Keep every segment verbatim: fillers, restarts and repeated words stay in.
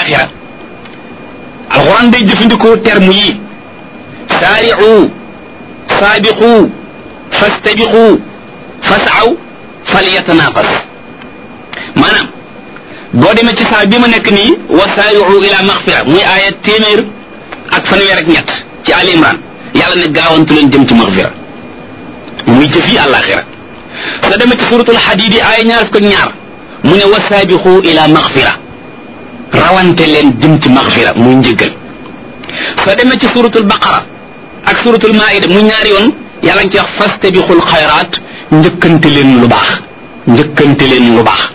alaxira alquran day jëfandikoo terme yi saari'u saabiqu fastabiqu fasaw falyatanafas maanaam boo demee ci saa bi ma nekk nii wa saari'u ila maxfira muy aaya téeméer ak fanweer ak ñett ci Ali Imran yàlla ne gaawantu leen jëm ci maxfira muy jëfi àllaaxira soo demee ci suratul Hadiid aaya ñaar fukk ak ñaar mu ne wa saabiqu ila maxfira rawante leen jëm ci maxfira muy njëggal soo demee ci suratul Baqara ak suratul Maa'ida muy ñaari yoon yàlla ngi ci wax fastabiqul xayraat njëkkante leen lu baax njëkkante leen lu baax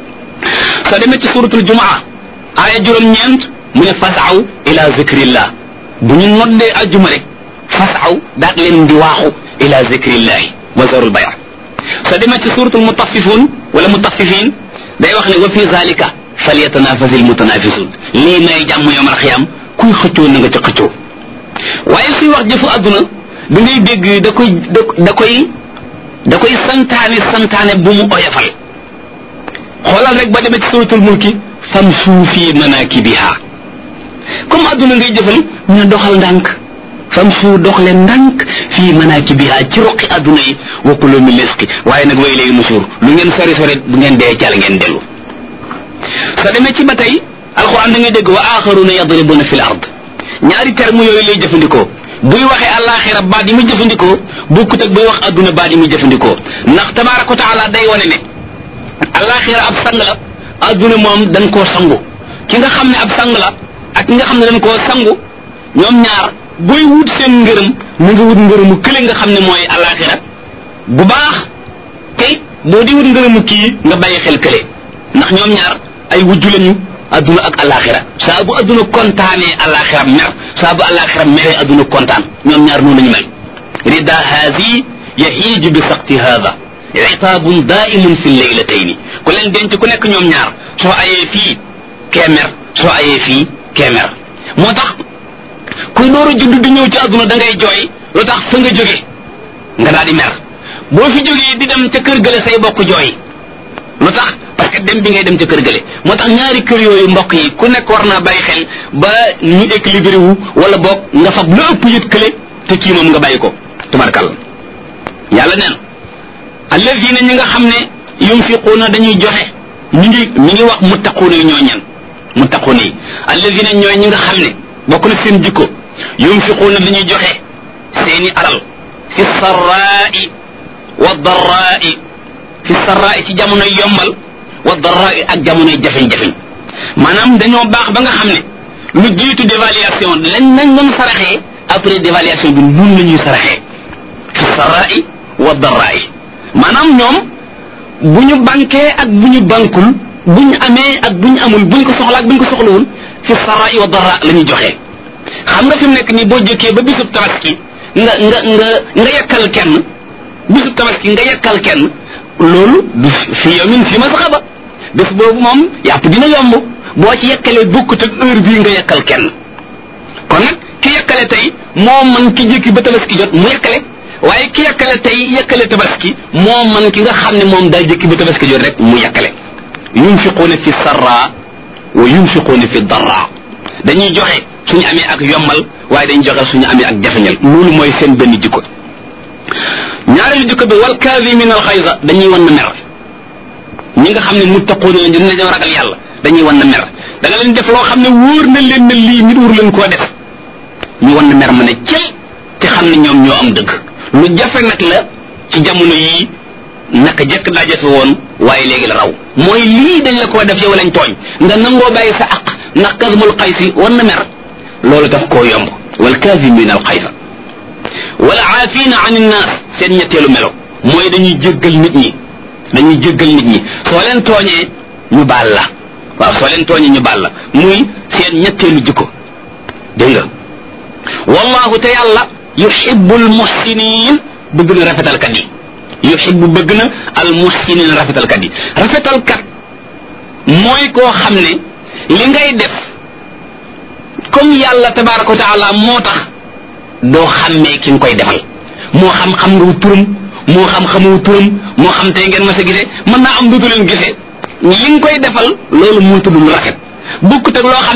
soo demee ci suratul Jumaa aaya juróom-ñeent mu ne fasaw ila zikrillah bu ñu noddee ajjuma rek fasaw daat leen di waaxu ila zikrillahi wa zarul bay' soo demee ci suratul mutaffifun wala mutaffifin day wax ne wa fi zalika falyatanafasil mutanafisun lii may jàmm yawmal xiyaam kuy xëccoo na nga ca xëccoo waaye suy wax jëfu adduna da ngay dégg da koy da koy da koy santaane santaane bu mu oyofal xoolal rek ba demee ci suratul mulki famshu fi manakibiha comme adduna ngay jëfal ñu ne doxal ndànk famshu dox leen ndànk fii manakibiha ci roqi adduna yi wa kulu min rizqi waaye nag way léegi nusuur lu ngeen sori sori bu ngeen dee cal ngeen dellu soo demee ci ba tey alquran da ngay dégg wa axaruna yadribuna fil ard ñaari terme yooyu lay jëfandikoo buy waxee àllaaxira baat yi muy jëfandikoo bokkut ak buy wax adduna baat yi muy jëfandikoo ndax tabaaraka wa taala day wane ne àllaaxira ab sang la adduna moom dañ koo sangu ki nga xam ne ab sang la ak ki nga xam ne dañ koo sangu ñoom ñaar booy wut seen ngërëm mu nga wut ngërëmu kële nga xam ne mooy àllaaxira bu baax tey boo di wut ngërëmu kii nga bàyyi xel kële ndax ñoom ñaar ay wujju lañu adduna ak alaxira saa bu adduna kontaanee alaxira mer saa bu alaxira meree adduna kontaan ñoom ñaar noonu lañu mel rida haadi yahiiju bi saqti haada itaabun daimun fi leylatayni ku leen denc ku nekk ñoom ñaar soo ayee fii kee mer soo ayee fii kee mer moo tax kuy door a judd di ñëw ci adduna da ngay jooy lu tax fa nga jóge nga daal di mer boo fi jógee di dem ca kër gële say bokk jooy lu tax parce que dem bi ngay dem ca kër gële moo tax ñaari kër yooyu mbokk yi ku nekk war naa bàyyi xel ba ñu équilibré wu wala boog nga fab la ëpp yët kële te kii moom nga bàyyi ko tubarkal yàlla neen alladina ñi nga xam ne yunfiquuna dañuy joxe ñu ngi ñu ngi wax muttaquuna yi ñoo ñan muttaquuna yi alladina ñooy ñi nga xam ne bokk na seen jikko yunfiquuna dañuy joxe seeni alal fi sarraai wa darraai fi sarraai ci jamonoy yombal wa darraai ak jamonoy jafeñ-jafeñ maanaam dañoo baax ba nga xam ne lu jiitu dévaluation lañ nañ doon saraxee après dévaluation bi nun la ñuy saraxee fi sarraai wa darraai maanaam ñoom bu ñu banquee ak bu ñu bankul bu ñu amee ak bu ñu amul bu ñu ko soxla ak bu ñu ko soxlawul fi sarraai wa darraa la ñuy joxee xam nga fi mu nekk nii boo jëkkee ba bisub tabaski nga nga nga nga yekkal kenn bisub tabaski nga yekkal kenn loolu du fi yawmin fi masxaba bés boobu moom yàpp dina yomb boo ci yekkalee bokkut ak heure bii nga yekkal kenn kon nag ki yekkale tey moo man ki jëkki ba tabaski jot mu yekkale waaye ki yekkale tey yekkale tabaski moo man ki nga xam ne moom daa jëkki ba tabaski jot rek mu yekkale yunfiquuna fi sarra wa yunfiquuna fi darra dañuy joxe suñu amee ak yombal waaye dañuy joxe suñu amee ak jafeñal loolu mooy seen benn jikko ñaareelu jikko bi wal kaazimiina al xayza dañuy wan na mer ñi nga xam ne muttaquuna lañ dina dañoo ragal yàlla dañuy wan na mer da nga leen def loo xam ne wóor na leen ne lii nit wóor leen koo def ñu wan na mer ma ne cel te xam ne ñoom ñoo am dëgg lu jafe nag la ci jamono yii naka jekk daa jafe woon waaye léegi la raw mooy lii dañ la koo def yow lañ tooñ nga nangoo bàyyi sa aq ndax kazmul xaysi wan na mer loolu daf koo yomb wal kaazimiina al xayza wala aafina an innaas seen ñetteelu melo mooy dañuy jéggal nit ñi dañuy jéggal nit ñi soo leen tooñee ñu baal la waaw soo leen tooñee ñu baal la muy seen ñetteelu jikko dégg nga wallahu te yàlla yuhibbul muhsinin bëgg na rafetalkat yi yuhibbu bëgg na al muhsinin rafetalkat yi rafetalkat mooy koo xam ne li ngay def comme yàlla tabaraka wa taala moo tax doo xàmmee ki nga koy defal moo xam xam nga turam moo xam xamoo turam moo xam tey ngeen mas a gisee mën naa am dootu leen gisee li nga koy defal loolu moo tudd lu rafet bokkut ak loo xam